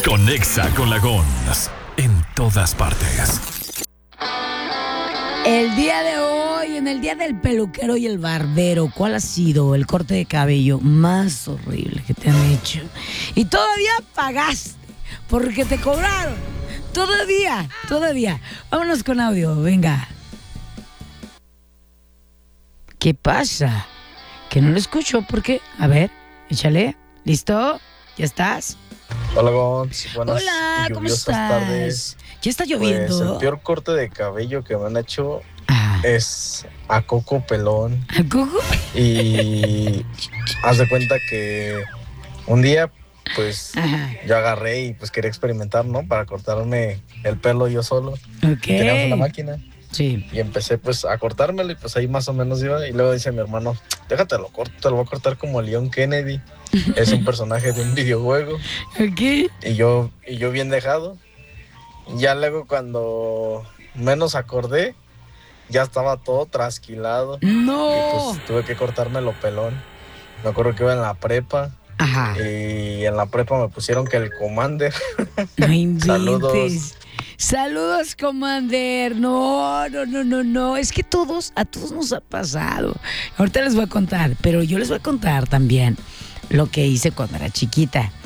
Conexa con la Gons en todas partes. El día de hoy, en el día del peluquero y el barbero, ¿cuál ha sido el corte de cabello más horrible que te han hecho? Y todavía pagaste porque te cobraron. Todavía. Vámonos con audio, venga. ¿Qué pasa? Que no lo escucho, ¿por qué? A ver, échale. ¿Listo? ¿Ya estás? Hola, Gons. Buenas Hola, y ¿cómo lluviosas estás? tardes. ¿Ya está Pues lloviendo? el peor corte de cabello que me han hecho Ah, es a Coco Pelón. ¿a Coco? Y haz de cuenta que un día, pues, Ajá. yo agarré y pues quería experimentar, ¿no? Para cortarme el pelo yo solo. Ok. Teníamos una máquina Sí. y empecé pues a cortármelo y pues ahí más o menos iba. Y luego dice mi hermano, déjate lo corto, te lo voy a cortar como Leon Kennedy. Es un personaje de un videojuego. Ok. Y yo bien dejado. Ya luego cuando menos acordé, ya estaba todo trasquilado. No. Y pues tuve que cortármelo pelón. Me acuerdo que iba en la prepa. Ajá. Y en la prepa me pusieron que el Commander. No inventes. Saludos. Saludos, Commander. No. Es que a todos nos ha pasado. Ahorita les voy a contar, pero yo les voy a contar también lo que hice cuando era chiquita.